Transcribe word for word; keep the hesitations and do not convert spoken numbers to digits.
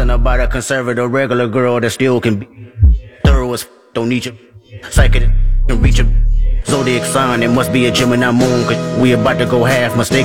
Something about a conservative regular girl that still can be thorough as f don't need you. Psychic can reach a zodiac sign. It must be a Gemini moon, cause we about to go half mistaken.